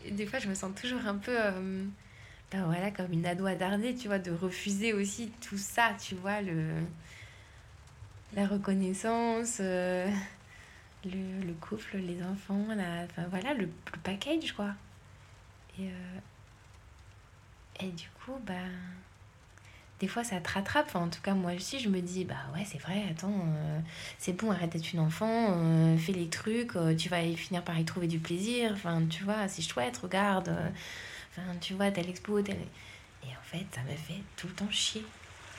des fois, je me sens toujours un peu, ben voilà, comme une ado attardée, tu vois, de refuser aussi tout ça, tu vois, la reconnaissance, le couple, les enfants, enfin voilà, le package, quoi. Et, et du coup, bah, des fois, ça te rattrape. Enfin, en tout cas, moi aussi, je me dis, bah ouais, c'est vrai, attends, c'est bon, arrête d'être une enfant, fais les trucs, tu vas finir par y trouver du plaisir. Enfin, tu vois, c'est chouette, regarde. Enfin, tu vois, telle expo, telle... Et en fait, ça me fait tout le temps chier.